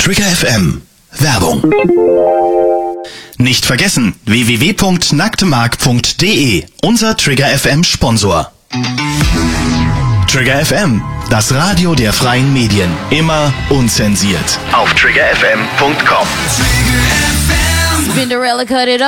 Trigger FM. Werbung. Nicht vergessen, www.nacktmark.de, unser Trigger FM Sponsor. Trigger FM, das Radio der freien Medien. Immer unzensiert. Auf triggerfm.com. Cinderella cut it